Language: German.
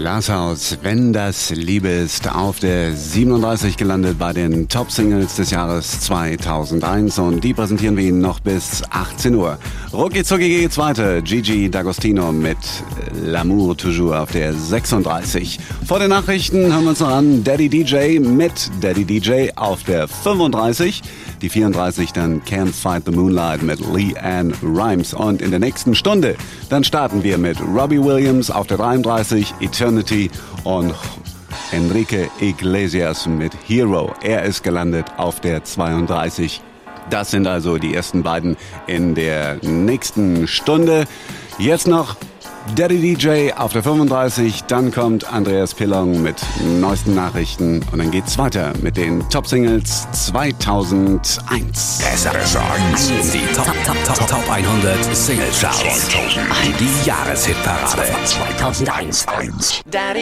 Glashaus, wenn das Liebe ist, auf der 37 gelandet bei den Top-Singles des Jahres 2001 und die präsentieren wir Ihnen noch bis 18 Uhr. Rucki zucki geht's weiter. Gigi D'Agostino mit L'amour toujours auf der 36. Vor den Nachrichten hören wir uns noch an Daddy DJ mit Daddy DJ auf der 35. Die 34 dann Can't Fight the Moonlight mit Leanne Rimes. Und in der nächsten Stunde dann starten wir mit Robbie Williams auf der 33, Eternity und Enrique Iglesias mit Hero. Er ist gelandet auf der 32. Das sind also die ersten beiden in der nächsten Stunde. Jetzt noch Daddy DJ auf der 35, dann kommt Andreas Pillong mit neuesten Nachrichten und dann geht's weiter mit den Top-Singles 2001. Die Top 100 Single-Charts. Die Jahreshitparade 2001.